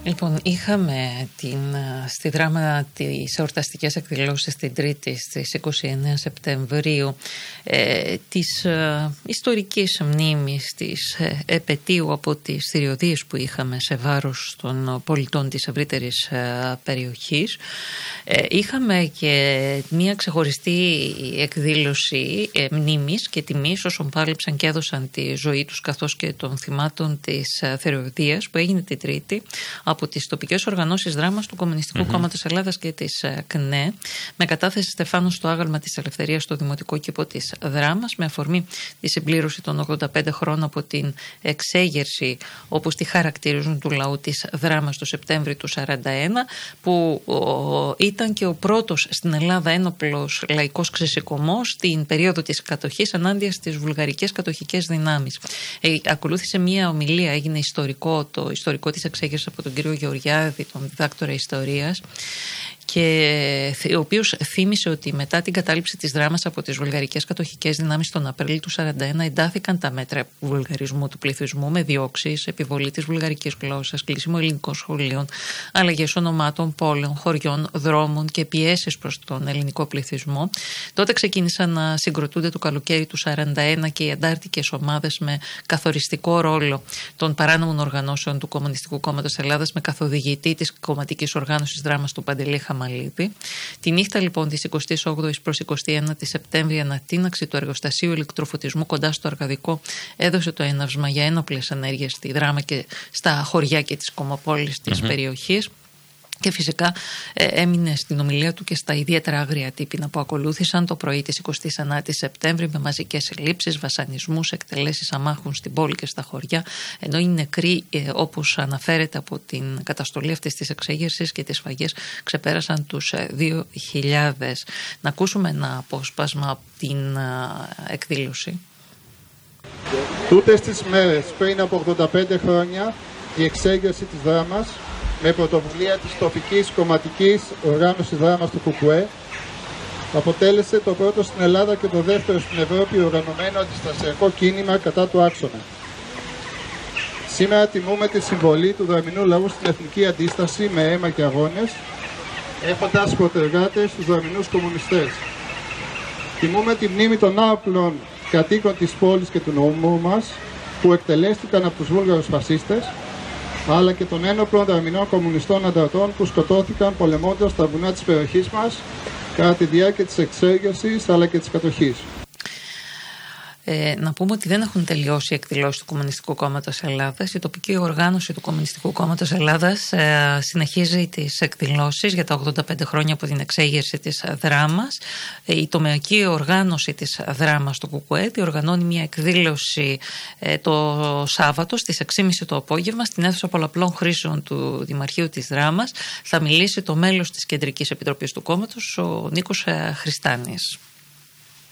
Λοιπόν, είχαμε στη Δράμα τις εορταστικές εκδηλώσεις την Τρίτη στις 29 Σεπτεμβρίου της ιστορικής μνήμης της επετείου από τις θηριωδίες που είχαμε σε βάρος των πολιτών της ευρύτερης περιοχής. Είχαμε και μια ξεχωριστή εκδήλωση μνήμης και τιμής όσων πάλεψαν και έδωσαν τη ζωή τους, καθώς και των θυμάτων της θηριωδίας, που έγινε την Τρίτη από τις τοπικές οργανώσεις δράμας του Κομμουνιστικού Κόμματος Ελλάδας και της ΚΝΕ, με κατάθεση Στεφάνου στο άγαλμα της Ελευθερίας στο Δημοτικό Κήπο της Δράμας, με αφορμή τη συμπλήρωση των 85 χρόνων από την εξέγερση, όπως τη χαρακτηρίζουν, του λαού της Δράμας το Σεπτέμβριο του 1941, που ήταν και ο πρώτος στην Ελλάδα ένοπλος λαϊκός ξεσηκωμός στην περίοδο της κατοχής ενάντια στις βουλγαρικές κατοχικές δυνάμεις. Ακολούθησε μια ομιλία, έγινε το ιστορικό της εξέγερσης από τον κύριο Γεωργιάδη, τον διδάκτορα ιστορίας, και ο οποίος θύμισε ότι μετά την κατάληψη της Δράμας από τις βουλγαρικές κατοχικές δυνάμεις τον Απρίλιο του 1941 εντάθηκαν τα μέτρα βουλγαρισμού του πληθυσμού, με διώξεις, επιβολή της βουλγαρικής γλώσσας, κλείσιμο ελληνικών σχολείων, αλλαγές ονομάτων πόλεων, χωριών, δρόμων και πιέσεις προς τον ελληνικό πληθυσμό. Τότε ξεκίνησαν να συγκροτούνται το καλοκαίρι του 1941 και οι αντάρτικες ομάδες με καθοριστικό ρόλο των παράνομων οργανώσεων του Κομμουνιστικού Κόμματος Ελλάδας, με καθοδηγητή της κομματικής οργάνωσης Δράμας του Παντελή Χαμαλίδη. Τη νύχτα λοιπόν της 28ης προς 29η Σεπτέμβρη, ανατείναξη του εργοστασίου ηλεκτροφωτισμού κοντά στο Αρκαδικό έδωσε το έναυσμα για ένοπλες ενέργειες στη Δράμα και στα χωριά και τις κομμοπόλεις της περιοχής. Και φυσικά έμεινε στην ομιλία του και στα ιδιαίτερα άγρια τύπηνα που ακολούθησαν το πρωί της 29ης Σεπτέμβρη, με μαζικές συλλήψεις, βασανισμούς, εκτελέσεις αμάχων στην πόλη και στα χωριά, ενώ οι νεκροί, όπως αναφέρεται από την καταστολή αυτής της εξέγερσης και τις σφαγές, ξεπέρασαν τους 2.000. Να ακούσουμε ένα απόσπασμα από την εκδήλωση. Τούτες τις μέρες πριν από 85 χρόνια, η εξέγερση της Δράμας, με πρωτοβουλία της τοπικής κομματικής οργάνωσης Δράμας του ΚΚΕ, αποτέλεσε το πρώτο στην Ελλάδα και το δεύτερο στην Ευρώπη οργανωμένο αντιστασιακό κίνημα κατά του άξονα. Σήμερα τιμούμε τη συμβολή του δραμηνού λαού στην εθνική αντίσταση με αίμα και αγώνες, έχοντας προτεργάτες τους δραμηνούς κομμουνιστές. Τιμούμε τη μνήμη των άοπλων κατοίκων της πόλης και του νομού μας, που εκτελέστηκαν από τους Βούλγαρους φασίστες, αλλά και των ένοπλων δραμηνών κομμουνιστών ανταρτών που σκοτώθηκαν πολεμώντας τα βουνά της περιοχής μας κατά τη διάρκεια της εξέγερσης αλλά και της κατοχής. Να πούμε ότι δεν έχουν τελειώσει οι εκδηλώσεις του Κομμουνιστικού Κόμματος Ελλάδας. Η τοπική οργάνωση του Κομμουνιστικού Κόμματος Ελλάδας συνεχίζει τις εκδηλώσεις για τα 85 χρόνια από την εξέγερση της Δράμας. Η τομεακή οργάνωση της Δράμας του ΚΚΕ διοργανώνει μια εκδήλωση το Σάββατο στις 6.30 το απόγευμα στην αίθουσα πολλαπλών χρήσεων του Δημαρχείου της Δράμας. Θα μιλήσει το μέλος της Κεντρικής Επιτροπής του Κόμματος, ο Νίκος Χριστάνης.